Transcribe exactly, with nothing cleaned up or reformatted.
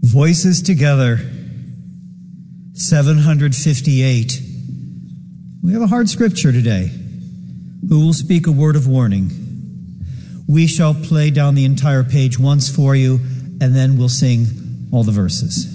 Voices together, seven hundred fifty-eight. We have a hard scripture today. Who will speak a word of warning? We shall play down the entire page once for you, and then we'll sing all the verses.